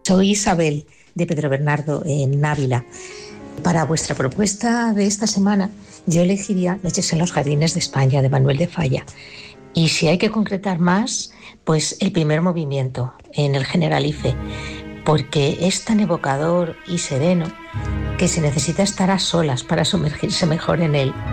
Soy Isabel de Pedro Bernardo en Ávila. Para vuestra propuesta de esta semana yo elegiría Noches en los Jardines de España de Manuel de Falla. Y si hay que concretar más, pues el primer movimiento en el Generalife, porque es tan evocador y sereno que se necesita estar a solas para sumergirse mejor en él.